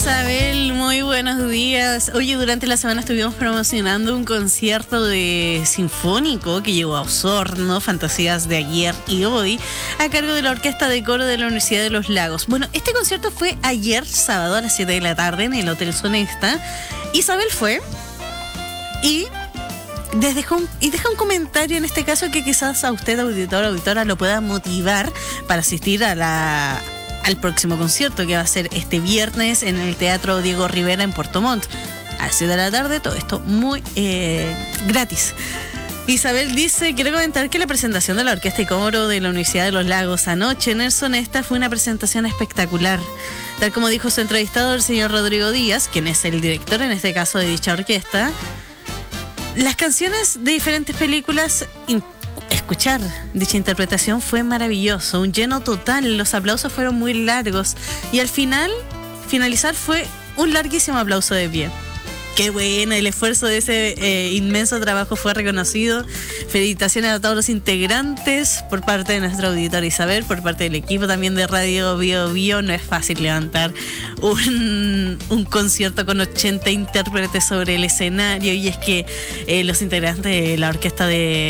Isabel, muy buenos días. Oye, durante la semana estuvimos promocionando un concierto de sinfónico que llegó a Osorno, Fantasías de ayer y hoy, a cargo de la Orquesta de Coro de la Universidad de los Lagos. Bueno, este concierto fue ayer, sábado, a las 7 de la tarde, en el Hotel Sonesta. Isabel fue y deja un comentario en este caso que quizás a usted, auditor o auditora, lo pueda motivar para asistir al próximo concierto que va a ser este viernes en el Teatro Diego Rivera en Puerto Montt. A las 7 de la tarde, todo esto muy gratis. Isabel dice, quiero comentar que la presentación de la Orquesta y Coro de la Universidad de los Lagos anoche en el Sonesta fue una presentación espectacular. Tal como dijo su entrevistador, el señor Rodrigo Díaz, quien es el director en este caso de dicha orquesta, las canciones de diferentes películas, escuchar dicha interpretación fue maravilloso, un lleno total, los aplausos fueron muy largos y al finalizar fue un larguísimo aplauso de pie. Qué bueno, el esfuerzo de ese inmenso trabajo fue reconocido. Felicitaciones a todos los integrantes por parte de nuestra auditora Isabel, por parte del equipo también de Radio Bio Bio. No es fácil levantar un concierto con 80 intérpretes sobre el escenario, y es que los integrantes de la orquesta de